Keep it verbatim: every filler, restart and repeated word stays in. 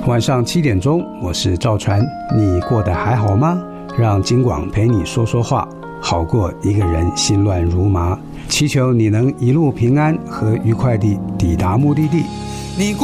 晚上七点钟，我是赵传，你过得还好吗？让金广陪你说说话，好过一个人心乱如麻。祈求你能一路平安和愉快地抵达目的地。 你